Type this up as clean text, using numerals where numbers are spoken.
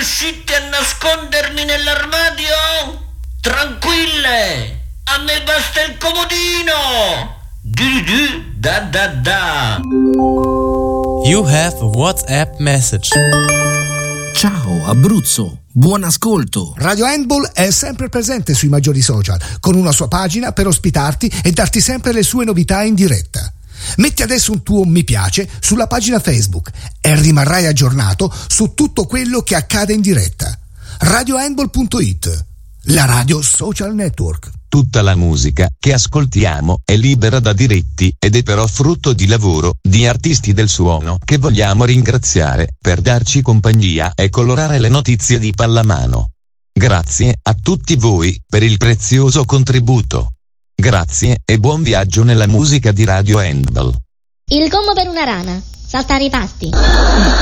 riuscite a nascondermi nell'armadio? Tranquille, a me basta il comodino. Da. You have a WhatsApp message. Ciao Abruzzo, buon ascolto. Radio Handball è sempre presente sui maggiori social, con una sua pagina per ospitarti e darti sempre le sue novità in diretta. Metti adesso un tuo mi piace sulla pagina Facebook e rimarrai aggiornato su tutto quello che accade in diretta. RadioHandball.it, la radio social network. Tutta la musica che ascoltiamo è libera da diritti ed è però frutto di lavoro di artisti del suono che vogliamo ringraziare per darci compagnia e colorare le notizie di pallamano. Grazie a tutti voi per il prezioso contributo. Grazie e buon viaggio nella musica di Radio Handball. Il gommo per una rana, saltare i pasti.